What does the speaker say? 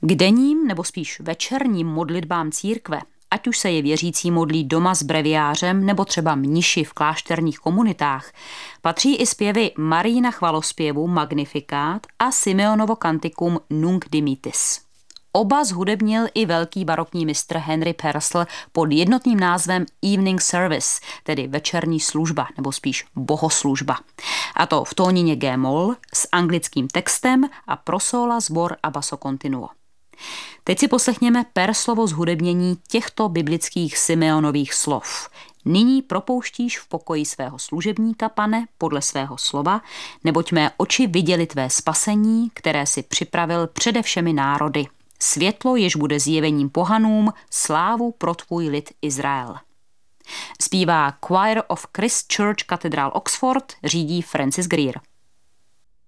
K denním nebo spíš večerním modlitbám církve, ať už se je věřící modlí doma s breviářem nebo třeba mniši v klášterních komunitách, patří i zpěvy Marijina chvalospěvu Magnificat a Simeonovo kantikum Nunc Dimittis. Oba zhudebnil i velký barokní mistr Henry Purcell pod jednotným názvem Evening Service, tedy večerní služba nebo spíš bohoslužba. A to v tónině G-moll s anglickým textem a pro sóla sbor a basso continuo. Teď si poslechněme Purcellovo zhudebnění těchto biblických Simeonových slov. Nyní propouštíš v pokoji svého služebníka, Pane, podle svého slova, neboť mé oči viděly tvé spasení, které si připravil přede všemi národy. Světlo, jež bude zjevením pohanům, slávu pro tvůj lid Izrael. Zpívá Choir of Christ Church Cathedral Oxford, řídí Francis Greer.